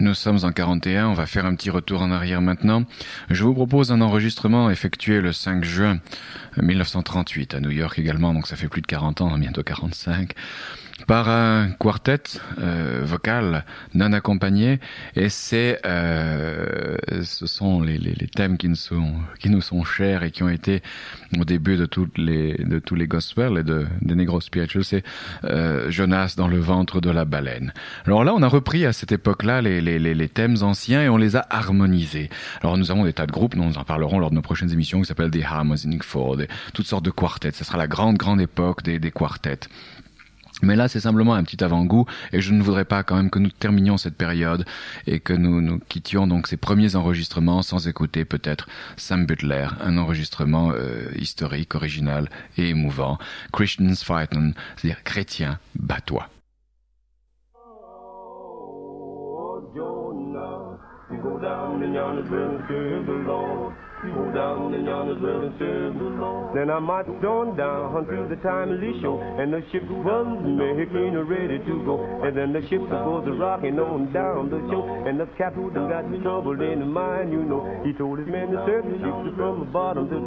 Nous sommes en 41, on va faire un petit retour en arrière maintenant. Je vous propose un enregistrement effectué le 5 juin 1938 à New York également, donc ça fait plus de 40 ans, bientôt 45, par un quartet vocal non accompagné, et ce sont les thèmes qui nous sont chers et qui ont été au début de tous les gospels et des Negro Spirituals. C'est Jonas dans le ventre de la baleine. Alors là, on a repris à cette époque-là les thèmes anciens et on les a harmonisés. Alors nous avons des tas de groupes, nous en parlerons lors de nos prochaines émissions, qui s'appellent des Harmonic Four, toutes sortes de quartets. Ce sera la grande époque des quartets. Mais là, c'est simplement un petit avant-goût, et je ne voudrais pas quand même que nous terminions cette période et que nous quittions donc ces premiers enregistrements sans écouter peut-être Sam Butler, un enregistrement historique, original et émouvant. Christians Fighten, c'est-à-dire chrétien, bats-toi. Go down in yonder river and serve the Lord. Go down in yonder river and serve the Lord. Then I marched on down through the timely show, and the ship was making ready to go. And then the ship was rocking on down the show, and the captain got trouble in the mind, you know. He told his men to serve the ship from the bottom to